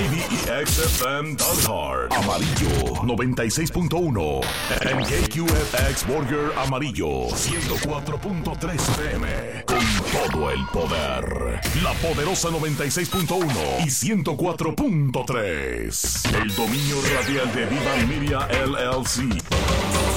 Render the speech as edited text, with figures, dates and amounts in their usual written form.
KBEX-FM Dalhart, Amarillo 96.1. En KQFX Burger Amarillo 104.3 FM. Con todo el poder. La poderosa 96.1 y 104.3. El dominio radial de Viva Media LLC.